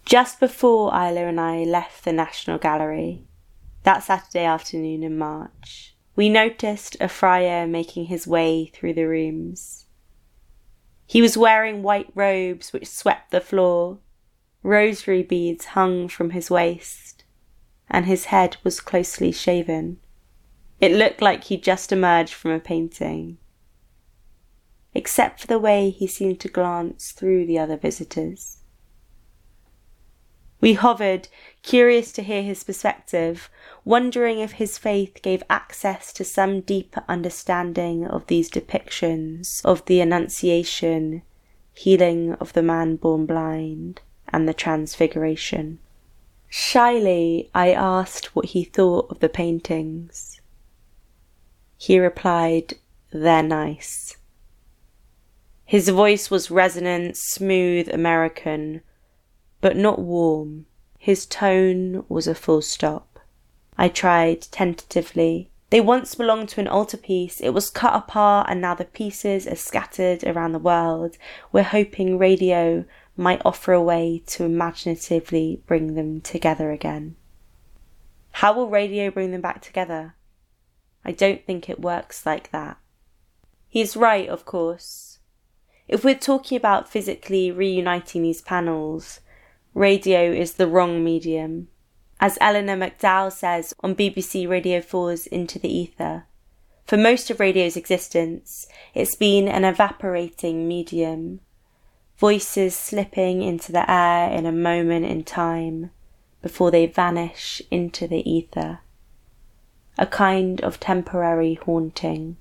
Just before Isla and I left the National Gallery, that Saturday afternoon in March, we noticed a friar making his way through the rooms. He was wearing white robes which swept the floor, rosary beads hung from his waist, and his head was closely shaven. It looked like he'd just emerged from a painting, except for the way he seemed to glance through the other visitors. We hovered, curious to hear his perspective, wondering if his faith gave access to some deeper understanding of these depictions of the Annunciation, healing of the man born blind, and the Transfiguration. Shyly, I asked what he thought of the paintings. He replied, "They're nice." His voice was resonant, smooth, American, but not warm. His tone was a full stop. I tried tentatively. "They once belonged to an altarpiece. It was cut apart and now the pieces are scattered around the world. We're hoping radio might offer a way to imaginatively bring them together again." How will radio bring them back together? I don't think it works like that. He's right, of course. If we're talking about physically reuniting these panels, radio is the wrong medium. As Eleanor McDowell says on BBC Radio 4's Into the Ether, for most of radio's existence, it's been an evaporating medium, voices slipping into the air in a moment in time before they vanish into the ether, a kind of temporary haunting.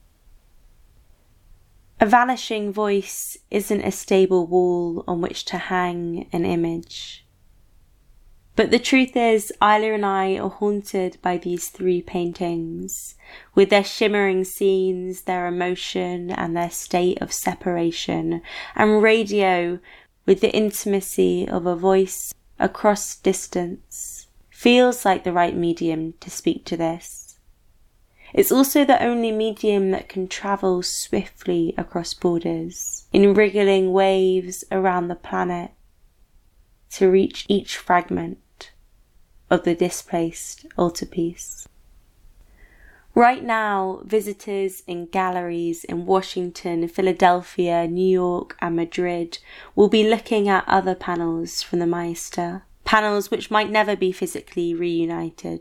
A vanishing voice isn't a stable wall on which to hang an image. But the truth is, Isla and I are haunted by these three paintings, with their shimmering scenes, their emotion, and their state of separation, and radio, with the intimacy of a voice across distance, feels like the right medium to speak to this. It's also the only medium that can travel swiftly across borders, in wriggling waves around the planet, to reach each fragment of the displaced altarpiece. Right now, visitors in galleries in Washington, Philadelphia, New York and Madrid will be looking at other panels from the Maester, panels which might never be physically reunited.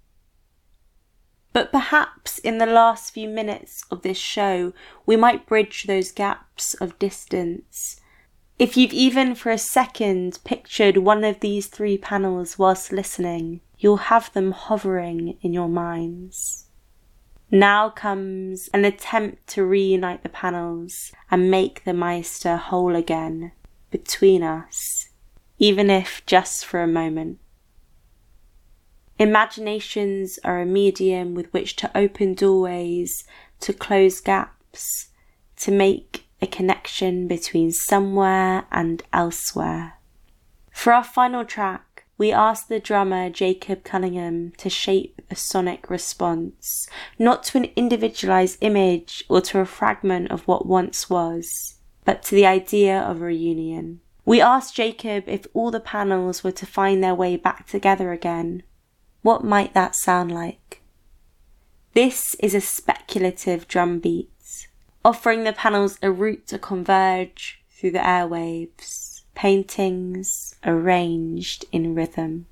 But perhaps in the last few minutes of this show, we might bridge those gaps of distance. If you've even for a second pictured one of these three panels whilst listening, you'll have them hovering in your minds. Now comes an attempt to reunite the panels and make the Maester whole again between us, even if just for a moment. Imaginations are a medium with which to open doorways, to close gaps, to make a connection between somewhere and elsewhere. For our final track, we asked the drummer Jacob Cunningham to shape a sonic response, not to an individualized image or to a fragment of what once was, but to the idea of a reunion. We asked Jacob if all the panels were to find their way back together again. What might that sound like? This is a speculative drum beat, offering the panels a route to converge through the airwaves, paintings arranged in rhythm.